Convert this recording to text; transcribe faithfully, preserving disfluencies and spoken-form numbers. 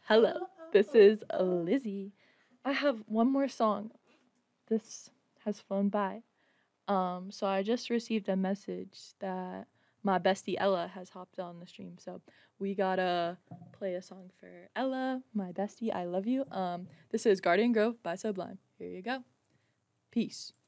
Hello, this is Lizzie. I have one more song. This has flown by. Um, so I just received a message that my bestie Ella has hopped on the stream. So we gotta play a song for Ella, my bestie. I love you. Um, this is Guardian Grove by Sublime. Here you go. Peace.